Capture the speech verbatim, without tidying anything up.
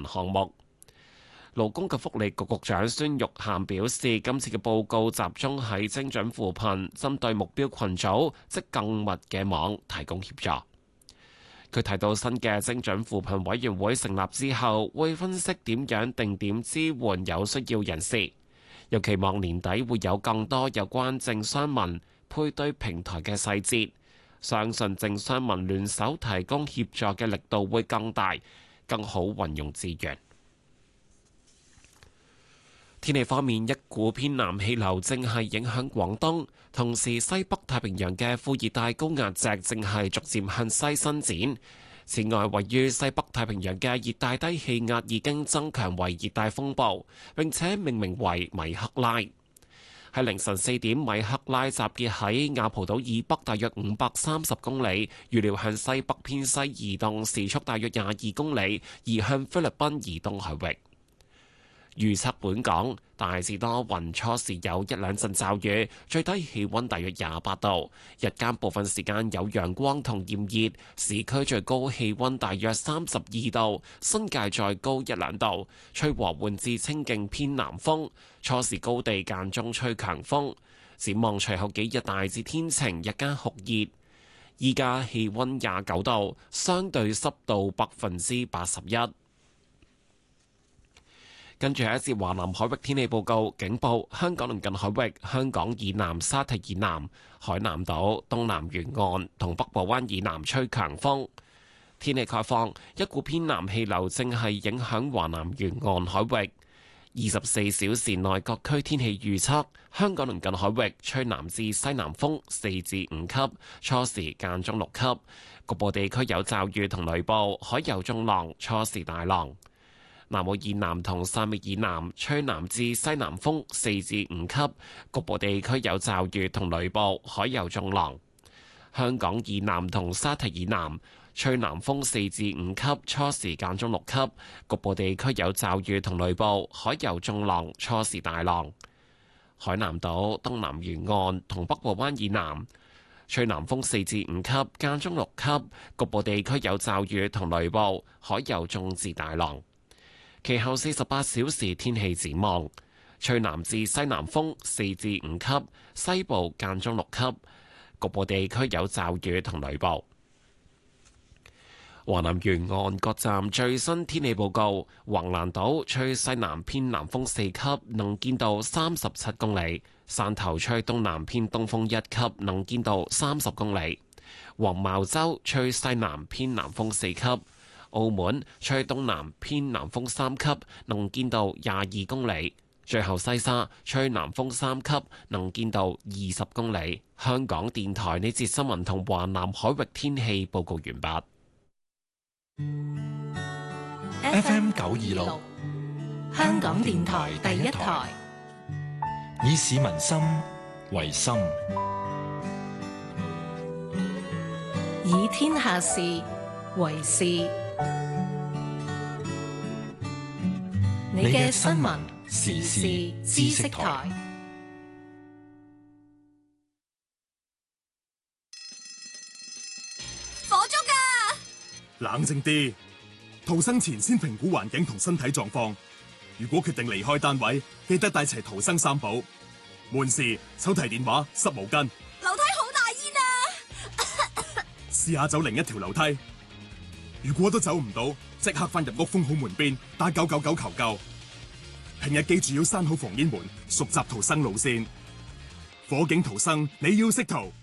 項目。勞工及福利局局長孫玉菡表示，今次嘅報告集中喺精準扶貧，針對目標群組，即更密嘅網提供協助。佢提到新嘅精準扶貧委員會成立之後，會分析點樣定點支援有需要人士，又期望年底會有更多有關政商民配對平台嘅細節，相信政商民聯手提供協助嘅力度會更大，更好運用資源。天氣方面，一股偏南氣流正係影響廣東，同時西北太平洋嘅副熱帶高壓脊正係逐漸向西伸展。此外，位於西北太平洋嘅熱帶低氣壓已經增強為熱帶風暴，並且命名為米克拉。喺凌晨四點，米克拉集結喺亞蒲島以北大約五百三十公里，預料向西北偏西移動，時速大約廿二公里，移向菲律賓以東海域。預測本港大致多雲，初時有一兩陣驟雨，最低氣溫大約廿八度，日間部分時間有陽光同炎熱，市區最高氣溫大約三十二度，新界再高一兩度，吹和緩至清勁偏南風，初時高地間中吹強風。展望隨後幾日大致天晴，日間酷熱，依家氣溫廿九度，相對濕度百分之八十一。跟住係一節華南海域天氣報告，警報香港鄰近海域、香港以南沙堤以南、海南島東南沿岸同北部灣以南吹強風。天氣概況，一股偏南氣流正係影響華南沿岸海域。二十四小時內各區天氣預測，香港鄰近海域吹南至西南風四至五級，初時間中六級，局部地區有驟雨同雷暴，海有中浪，初時大浪。南澳以南同汕尾以南吹南至西南風四至五級，局部地區有驟雨同雷暴，海有中浪。香港以南同沙堤以南吹南風四至五級，初時間中六級，局部地區有驟雨同雷暴，海有中浪，初時大浪。海南島東南沿岸同北部灣以南吹南風四至五級，間中六級，局部地區有驟雨同雷暴，海有中至大浪。其後四十八小時天氣展望，吹南至西南風四至五級，西部間中六級，局部地區有驟雨同雷暴。華南沿岸各站最新天氣報告：橫瀾島吹西南偏南風四級，能見度三十七公里；汕頭吹東南偏東風一級，能見度三十公里；黃茅洲吹西南偏南風四級。澳門吹東南偏南風三級，能見度廿二公里；最後西沙吹南風三級，能見度二十公里。香港電台呢節新聞同華南海域天氣報告完畢。 F M 九二六，香港電台第一台，以市民心為心， 以天下事為事。你嘅新聞時事知識台， 火燭㗎！ 冷靜啲，逃生前先評估環境同身體狀況。如果決定離開單位，記得帶齊逃生三寶：門匙、手提電話、濕毛巾。 樓梯好大煙啊！ 試下走另一條樓梯。如果都走唔到，即刻返入屋封好門邊，打九九九求救。平日記住要閂好防煙門，熟習逃生路線。火警逃生，你要識逃。